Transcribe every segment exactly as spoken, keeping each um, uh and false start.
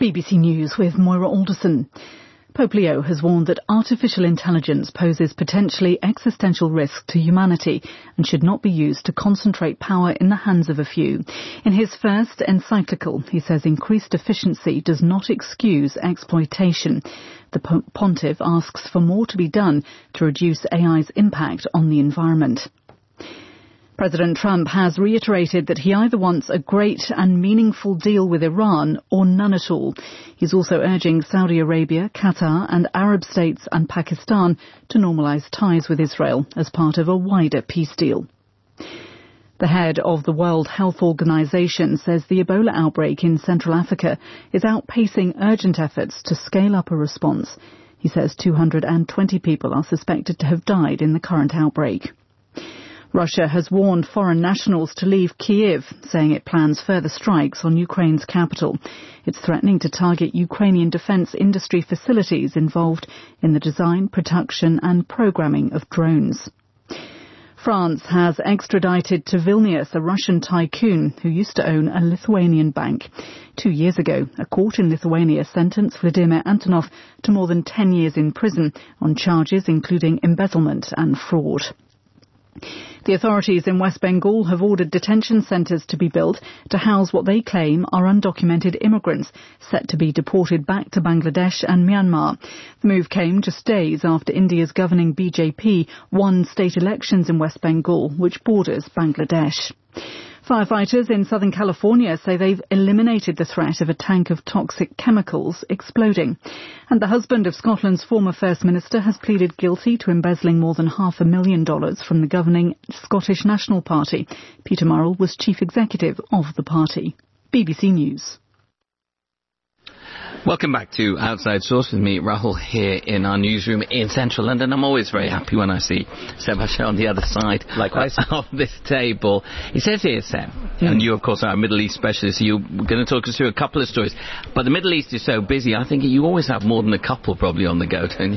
B B C News with Moira Alderson. Pope Leo has warned that artificial intelligence poses potentially existential risk to humanity and should not be used to concentrate power in the hands of a few. In his first encyclical, he says increased efficiency does not excuse exploitation. The pontiff asks for more to be done to reduce A I's impact on the environment. President Trump has reiterated that he either wants a great and meaningful deal with Iran or none at all. He's also urging Saudi Arabia, Qatar and Arab states and Pakistan to normalise ties with Israel as part of a wider peace deal. The head of the World Health Organization says the Ebola outbreak in Central Africa is outpacing urgent efforts to scale up a response. He says two hundred twenty people are suspected to have died in the current outbreak. Russia has warned foreign nationals to leave Kyiv, saying it plans further strikes on Ukraine's capital. It's threatening to target Ukrainian defence industry facilities involved in the design, production and programming of drones. France has extradited to Vilnius a Russian tycoon who used to own a Lithuanian bank. Two years ago, a court in Lithuania sentenced Vladimir Antonov to more than ten years in prison on charges including embezzlement and fraud. The authorities in West Bengal have ordered detention centres to be built to house what they claim are undocumented immigrants set to be deported back to Bangladesh and Myanmar. The move came just days after India's governing B J P won state elections in West Bengal, which borders Bangladesh. Firefighters in Southern California say they've eliminated the threat of a tank of toxic chemicals exploding. And the husband of Scotland's former First Minister has pleaded guilty to embezzling more than half a million dollars from the governing Scottish National Party. Peter Murrell was chief executive of the party. B B C News. Welcome back to Outside Source with me, Rahul, here in our newsroom in central London. I'm always very happy when I see Seb Hacher on the other side Likewise. of this table. It says here, Seb, mm. and you, of course, are a Middle East specialist, so you're going to talk us through a couple of stories. But the Middle East is so busy, I think you always have more than a couple probably on the go, don't you?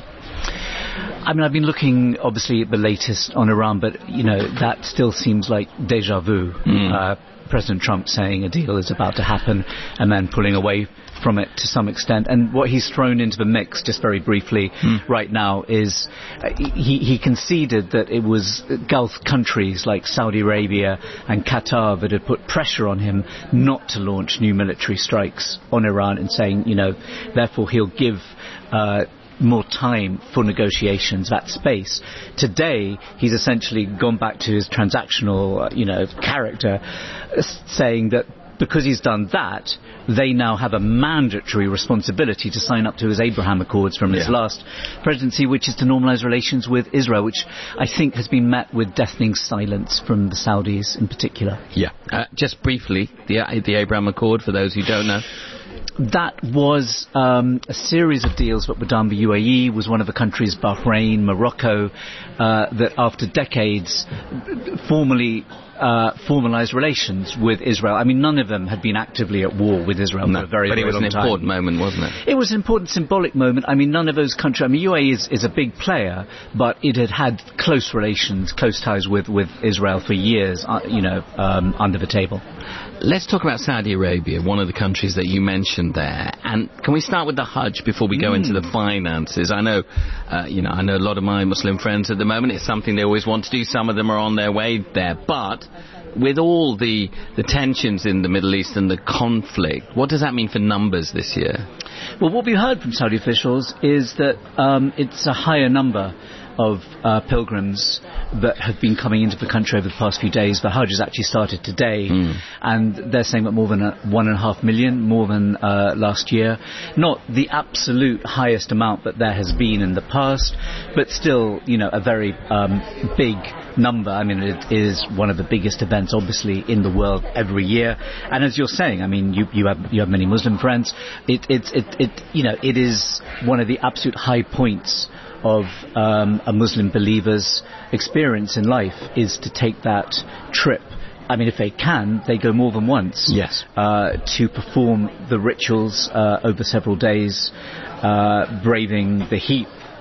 I mean, I've been looking, obviously, at the latest on Iran, but, you know, that still seems like déjà vu. Mm. Uh, President Trump saying a deal is about to happen and then pulling away from it to some extent. And what he's thrown into the mix, just very briefly, mm. right now, is uh, he, he conceded that it was Gulf countries like Saudi Arabia and Qatar that had put pressure on him not to launch new military strikes on Iran, and saying, you know, therefore he'll give uh, more time for negotiations, that space. Today, he's essentially gone back to his transactional, uh, you know, character, uh, saying that because he's done that, they now have a mandatory responsibility to sign up to his Abraham Accords from his yeah. last presidency, which is to normalise relations with Israel, which I think has been met with deafening silence from the Saudis in particular. Yeah. Uh, just briefly, the, uh, the Abraham Accord, for those who don't know. That was um, a series of deals that were done. The U A E was one of the countries, Bahrain, Morocco, uh, that after decades formally uh, formalised relations with Israel. I mean, none of them had been actively at war with Israel no, for a very, but very long time. But it was an important moment, wasn't it? It was an important symbolic moment. I mean, none of those countries... I mean, U A E is, is a big player, but it had had close relations, close ties with, with Israel for years, uh, you know, um, under the table. Let's talk about Saudi Arabia, one of the countries that you mentioned there. And can we start with the Hajj before we go mm. into the finances? I know, uh, you know, I know a lot of my Muslim friends at the moment. It's something they always want to do. Some of them are on their way there. But with all the, the tensions in the Middle East and the conflict, what does that mean for numbers this year? Well, what we heard from Saudi officials is that um, it's a higher number of uh, pilgrims that have been coming into the country over the past few days. The Hajj has actually started today, mm. and they're saying that more than a, one and a half million, more than uh, last year. Not the absolute highest amount that there has been in the past, but still, you know, a very um, big number. I mean, it is one of the biggest events, obviously, in the world every year. And as you're saying, I mean, you, you have you have many Muslim friends. It, it, it, it, you know, it is one of the absolute high points of um, a Muslim believer's experience in life, is to take that trip. I mean, if they can, they go more than once. Yes. Uh, to perform the rituals uh, over several days, uh, braving the heat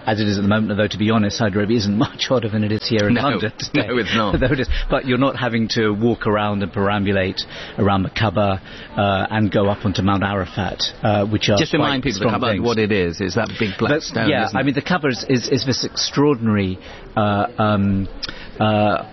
as it is at the moment, although to be honest, Saudi Arabia isn't much hotter than it is here in no, London today. No, it's not. it is, but you're not having to walk around and perambulate around the Kaaba uh, and go up onto Mount Arafat, uh, which are just to remind people the Kaaba things. what it is. Is that big black but, stone? Yeah, isn't it? I mean the Kaaba is, is, is this extraordinary uh, um, uh,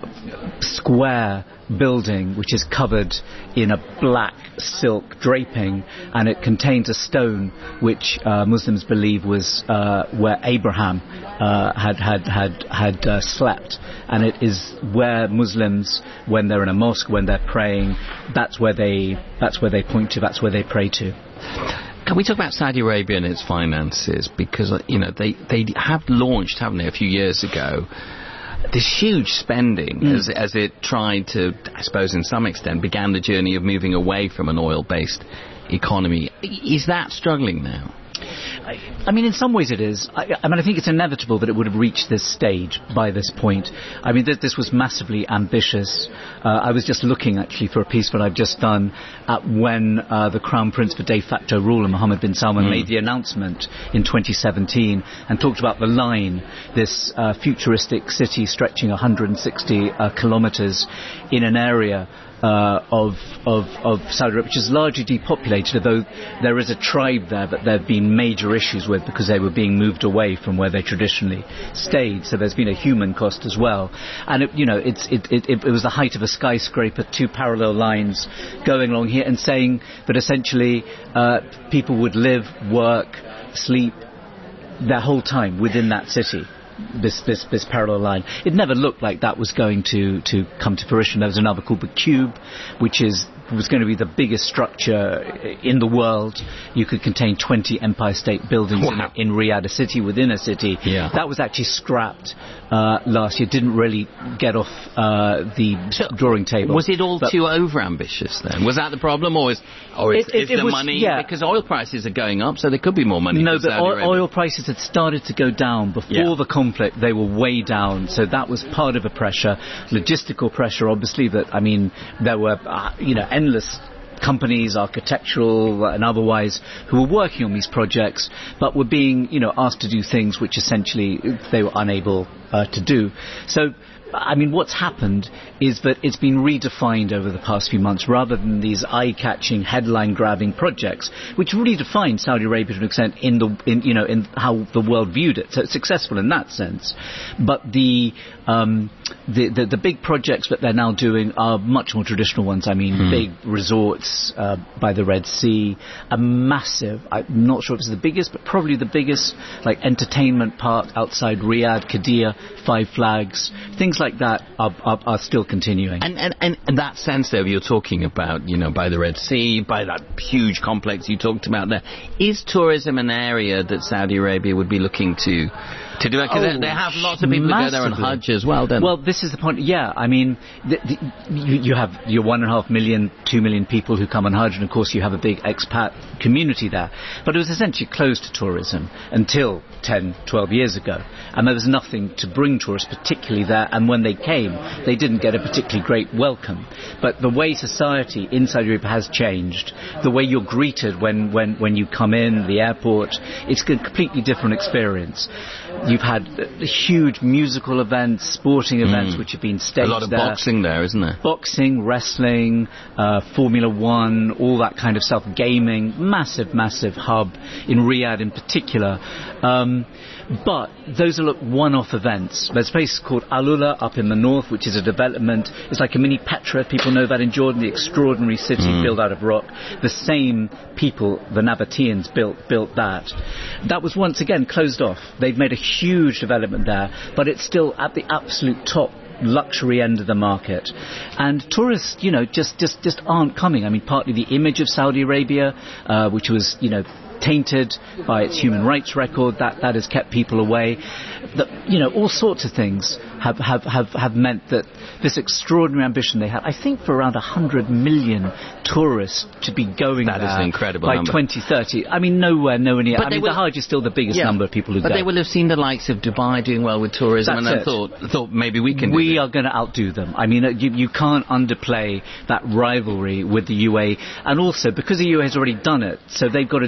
square building which is covered in a black silk draping, and it contains a stone which uh, Muslims believe was uh, where Abraham uh, had had had had uh, slept, and it is where Muslims, when they're in a mosque, when they're praying, that's where they that's where they point to, that's where they pray to. Can we talk about Saudi Arabia and its finances? Because, you know, they, they have launched, haven't they, a few years ago, this huge spending mm. as, as it tried to, I suppose in some extent, began the journey of moving away from an oil-based economy. Is that struggling now? I, I mean, in some ways it is. I, I mean, I think it's inevitable that it would have reached this stage by this point. I mean, th- this was massively ambitious. Uh, I was just looking, actually, for a piece that I've just done at when uh, the Crown Prince for de facto rule, Mohammed bin Salman, mm. made the announcement in twenty seventeen and talked about the Line, this uh, futuristic city stretching one hundred sixty uh, kilometres in an area Uh, of, of, of Saudi Arabia, which is largely depopulated, although there is a tribe there that there have been major issues with because they were being moved away from where they traditionally stayed. So there's been a human cost as well. And, it, you know, it's, it, it, it was the height of a skyscraper, two parallel lines going along here, and saying that essentially uh, people would live, work, sleep their whole time within that city. This, this this parallel line. It never looked like that was going to, to come to fruition. There was another called the Cube, which is was going to be the biggest structure in the world. You could contain twenty Empire State buildings wow. in, in Riyadh, a city within a city. Yeah. That was actually scrapped uh, last year. Didn't really get off uh, the so drawing table. Was it all but too over-ambitious then? Was that the problem, or is, or is, it, it, is the it was, money... Yeah. Because oil prices are going up, so there could be more money No, for but Saudi oil, Arabia. oil prices had started to go down before yeah. the conflict. They were way down, so that was part of a pressure. Logistical pressure, obviously, that, I mean, there were, uh, you know, endless companies, architectural and otherwise, who were working on these projects, but were being, you know, asked to do things which essentially they were unable uh, to do. So, I mean, what's happened is that it's been redefined over the past few months, rather than these eye-catching, headline-grabbing projects, which redefined Saudi Arabia to an extent in the, in, you know, in how the world viewed it. So it's successful in that sense. But the, um, the, the, the big projects that they're now doing are much more traditional ones. I mean, hmm. big resorts uh, by the Red Sea, a massive, I'm not sure if it's the biggest, but probably the biggest, like, entertainment park outside Riyadh, Qadiyah, Five Flags, things like that are, are, are still continuing. And, and, and, and that sense, though, you're talking about, you know, by the Red Sea, by that huge complex you talked about there, is tourism an area that Saudi Arabia would be looking to to do it? Because oh, they have lots of people who go there on Hajj as well, don't Well, they? this is the point. Yeah, I mean, the, the, you, you have your one and a half million, two million people who come on Hajj, and of course you have a big expat community there. But it was essentially closed to tourism until ten, twelve years ago. And there was nothing to bring tourists particularly there, and when they came, they didn't get a particularly great welcome. But the way society in Saudi Arabia has changed, the way you're greeted when, when, when you come in, the airport, it's a completely different experience. You've had uh, huge musical events, sporting events, mm. which have been staged there. A lot of there. boxing there, isn't there? Boxing, wrestling, uh, Formula One, all that kind of stuff, gaming, massive, massive hub in Riyadh in particular. Um, But those are, look, one-off events. There's a place called Al Ula up in the north, which is a development. It's like a mini Petra. People know that in Jordan, the extraordinary city mm. built out of rock. The same people, the Nabateans, built built that. That was once again closed off. They've made a huge development there, but it's still at the absolute top luxury end of the market, and tourists, you know, just just just aren't coming. I mean, partly the image of Saudi Arabia, uh, which was, you know, tainted by its human rights record, that that has kept people away. The, you know, all sorts of things have, have, have, have meant that this extraordinary ambition they have, I think for around one hundred million tourists to be going that there is an incredible by number. twenty thirty. I mean, nowhere, nowhere near. But I mean, will, the Hajj is still the biggest yeah, number of people who but go. But they will have seen the likes of Dubai doing well with tourism, That's and it. thought, thought maybe we can do We it. are going to outdo them. I mean, you, you can't underplay that rivalry with the U A E. And also, because the U A E has already done it, so they've got to do it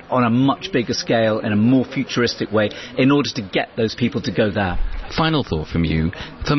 on a much bigger scale, in a more futuristic way, in order to get those people to go there. Final thought from you. For